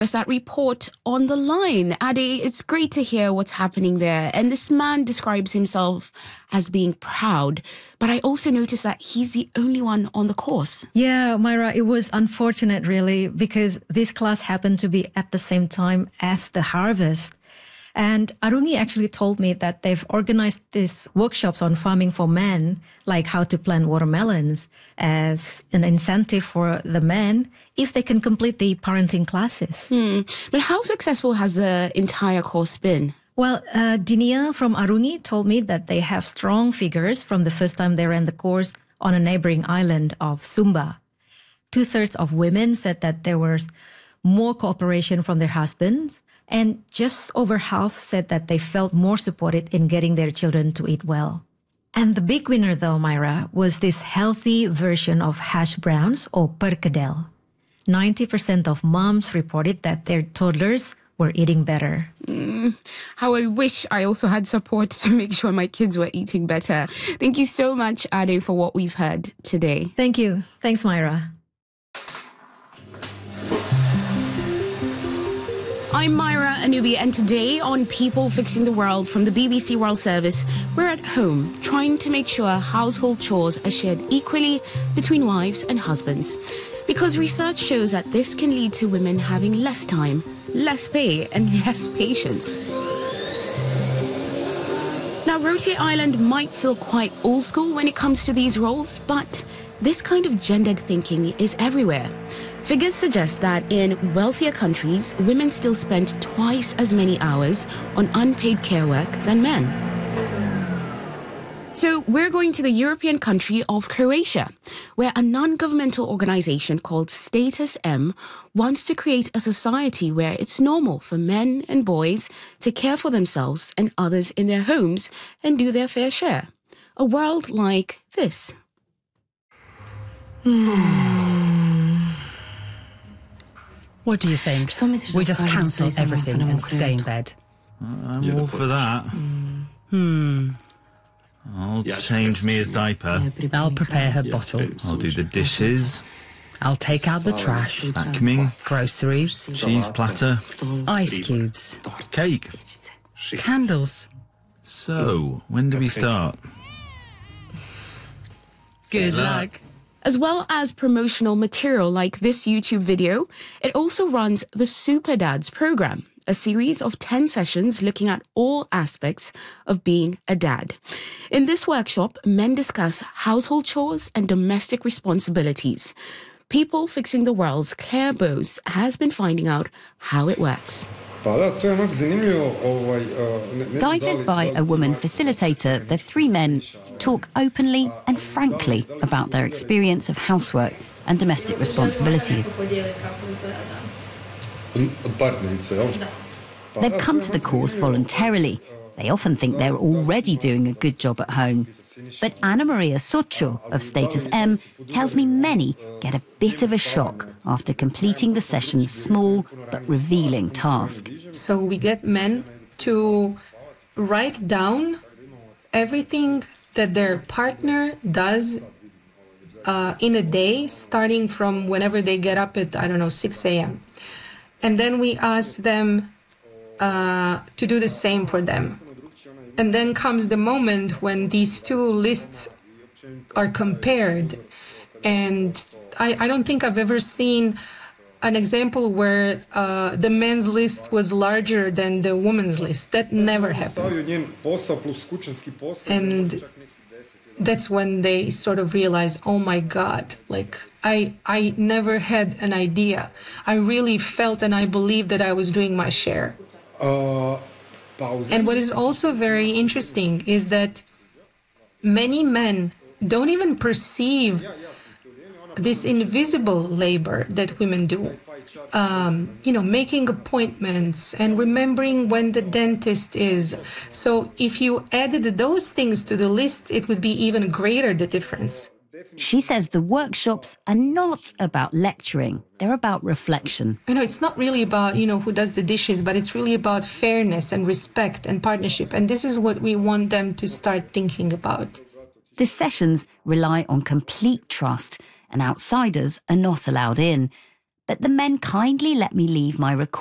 There's that report on the line. Ade, it's great to hear what's happening there. And this man describes himself as being proud. But I also noticed that he's the only one on the course. Yeah, Myra, it was unfortunate, really, because this class happened to be at the same time as the harvest. And Arungi actually told me that they've organized these workshops on farming for men, like how to plant watermelons, as an incentive for the men if they can complete the parenting classes. But how successful has the entire course been? Well, Dinia from Arungi told me that they have strong figures from the first time they ran the course on a neighboring island of Sumba. 2/3 of women said that there was more cooperation from their husbands, and just over half said that they felt more supported in getting their children to eat well. And the big winner, though, Myra, was this healthy version of hash browns or perkedel. 90% of moms reported that their toddlers were eating better. How I wish I also had support to make sure my kids were eating better. Thank you so much, Ade, for what we've heard today. Thank you. Thanks, Myra. I'm Myra Anubi, and today on People Fixing the World from the BBC World Service, we're at home trying to make sure household chores are shared equally between wives and husbands. Because research shows that this can lead to women having less time, less pay, and less patience. Now, Roti Island might feel quite old school when it comes to these roles, but this kind of gendered thinking is everywhere. Figures suggest that in wealthier countries, women still spend twice as many hours on unpaid care work than men. So we're going to the European country of Croatia, where a non-governmental organization called Status M wants to create a society where it's normal for men and boys to care for themselves and others in their homes and do their fair share. A world like this. What do you think? We just cancel everything and stay in bed. I'm all for that. I'll change Mia's diaper. I'll prepare her bottle. I'll do the dishes. I'll take out the trash. Vacuuming. Groceries. Cheese platter. Ice cubes. Cake. Candles. So, when do we start? Good luck. As well as promotional material like this YouTube video, it also runs the Super Dads program, a series of 10 sessions looking at all aspects of being a dad. In this workshop, men discuss household chores and domestic responsibilities. People Fixing the World's Claire Bowes has been finding out how it works. Guided by a woman facilitator, the three men talk openly and frankly about their experience of housework and domestic responsibilities. They've come to the course voluntarily. They often think they're already doing a good job at home. But Anna Maria Socho of Status M tells me many get a bit of a shock after completing the session's small but revealing task. So we get men to write down everything that their partner does in a day, starting from whenever they get up at, 6 a.m. And then we ask them to do the same for them. And then comes the moment when these two lists are compared. And I don't think I've ever seen an example where the men's list was larger than the woman's list. That never happens. And that's when they sort of realize, oh my God, I never had an idea. I really felt and I believed that I was doing my share. And what is also very interesting is that many men don't even perceive this invisible labor that women do. Making appointments and remembering when the dentist is. So if you added those things to the list, it would be even greater, the difference. She says the workshops are not about lecturing, they're about reflection. It's not really about, who does the dishes, but it's really about fairness and respect and partnership. And this is what we want them to start thinking about. The sessions rely on complete trust, and outsiders are not allowed in. but the men kindly let me leave my